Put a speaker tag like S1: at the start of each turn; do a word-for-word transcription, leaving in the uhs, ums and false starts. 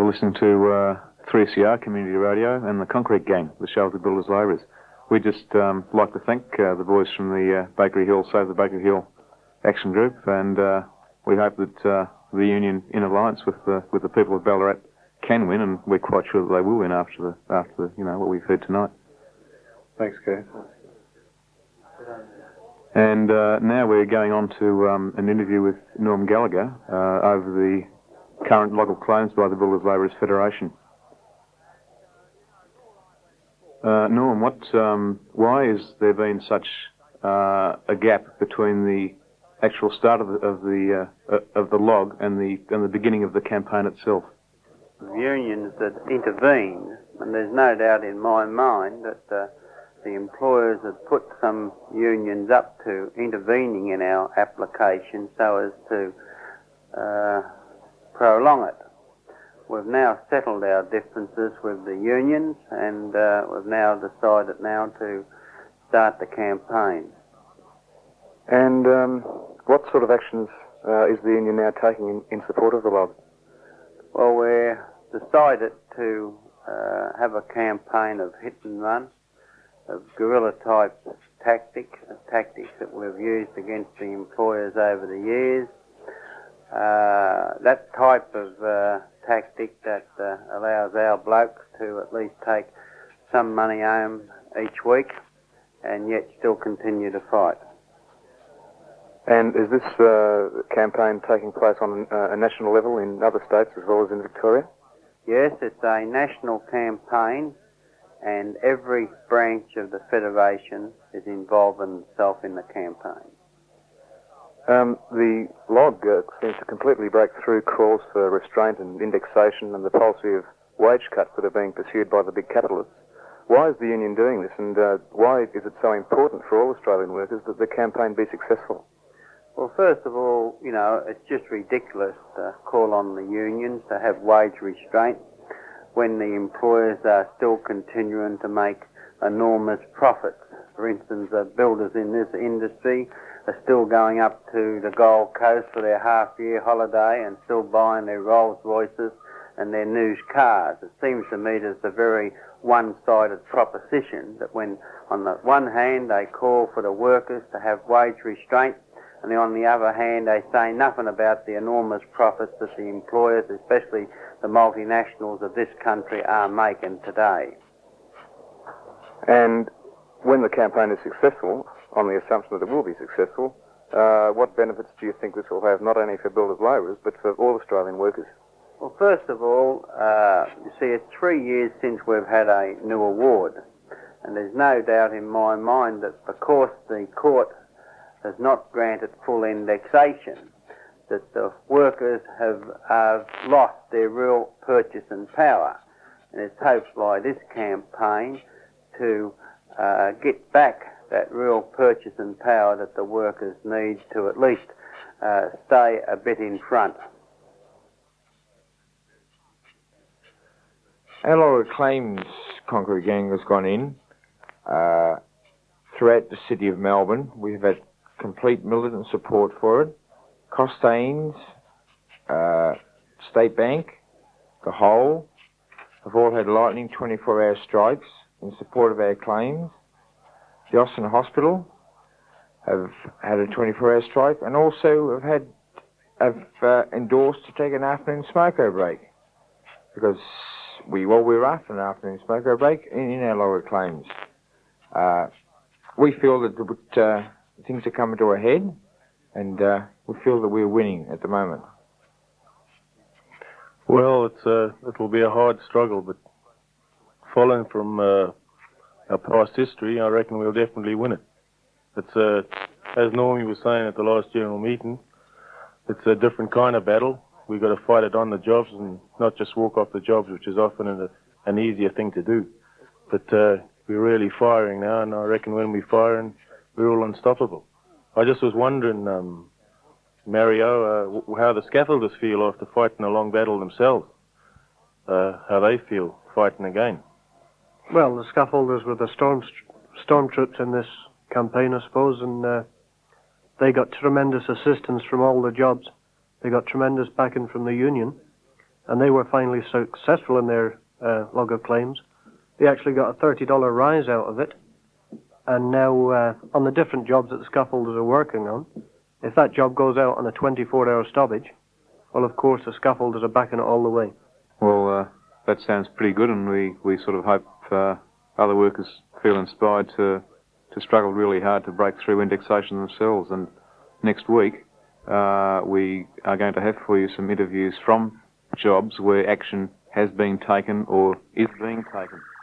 S1: you're listening to uh, three C R Community Radio and the Concrete Gang, the Shelter Builders Labourers. We'd just um, like to thank uh, the boys from the uh, Bakery Hill, Save the Bakery Hill Action Group, and uh, we hope that uh, the union, in alliance with the with the people of Ballarat, can win, and we're quite sure that they will win after the after the, you know what we've heard tonight.
S2: Thanks, Keith.
S1: And uh, now we're going on to um, an interview with Norm Gallagher uh, over the current log of claims by the Builders Labourers Federation. Uh, Norm, what, um, why has there been such uh, a gap between the actual start of the of the, uh, of the log and the and the beginning of the campaign itself?
S3: The unions that intervened, and there's no doubt in my mind that uh, the employers have put some unions up to intervening in our application so as to uh, prolong it. We've now settled our differences with the unions, and uh, we've now decided now to start the campaign.
S2: And um, what sort of actions uh, is the union now taking in, in support of the log?
S3: Well, we've decided to uh, have a campaign of hit and run, of guerrilla-type tactics, tactics that we've used against the employers over the years. Uh, that type of uh, tactic that uh, allows our blokes to at least take some money home each week and yet still continue to fight.
S2: And is this uh, campaign taking place on uh, a national level in other states as well as in Victoria?
S3: Yes, it's a national campaign, and every branch of the Federation is involving itself in the campaign.
S2: Um, the log uh, seems to completely break through calls for restraint and indexation and the policy of wage cuts that are being pursued by the big capitalists. Why is the union doing this, and uh, why is it so important for all Australian workers that the campaign be successful?
S3: Well, first of all, you know, it's just ridiculous to call on the unions to have wage restraint when the employers are still continuing to make enormous profits. For instance, the builders in this industry are still going up to the Gold Coast for their half-year holiday and still buying their Rolls Royces and their new cars. It seems to me that it's a very one-sided proposition that when, on the one hand, they call for the workers to have wage restraint, and then on the other hand, they say nothing about the enormous profits that the employers, especially the multinationals of this country, are making today.
S2: And when the campaign is successful, on the assumption that it will be successful, uh, what benefits do you think this will have, not only for builders labourers, but for all Australian workers?
S3: Well, first of all, uh, you see, it's three years since we've had a new award, and there's no doubt in my mind that because the court has not granted full indexation, that the workers have uh, lost their real purchasing power. And it's hoped by this campaign to uh, get back that real purchasing power that the workers need to at least uh, stay a bit in front.
S4: Our log of claims Concrete Gang has gone in uh, throughout the city of Melbourne. We've had complete militant support for it. Costaines, uh, State Bank, the Whole have all had lightning twenty-four hour strikes in support of our claims. The Austin Hospital have had a twenty-four hour strike, and also have had have uh, endorsed to take an afternoon smoko break, because we well we were after an afternoon smoko break in, in our lower claims. Uh, we feel that the, uh, things are coming to a head, and uh, we feel that we're winning at the moment.
S5: Well, it's uh, it will be a hard struggle, but following from uh, our past history, I reckon we'll definitely win it. It's uh, as Normie was saying at the last general meeting, it's a different kind of battle. We've got to fight it on the jobs and not just walk off the jobs, which is often an, an easier thing to do. But uh, we're really firing now, and I reckon when we fire, we're all unstoppable. I just was wondering, um, Mario, uh, how the scaffolders feel after fighting a long battle themselves, uh, how they feel fighting again.
S6: Well, the scaffolders were the storm, storm troops in this campaign, I suppose, and uh, they got tremendous assistance from all the jobs. They got tremendous backing from the union, and they were finally successful in their uh, log of claims. They actually got a thirty dollar rise out of it, and now uh, on the different jobs that the scaffolders are working on, if that job goes out on a twenty-four hour stoppage, well, of course, the scaffolders are backing it all the way.
S1: Well, uh, that sounds pretty good, and we, we sort of hope uh, other workers feel inspired to, to struggle really hard to break through indexation themselves. And next week, uh, we are going to have for you some interviews from jobs where action has been taken or is being taken.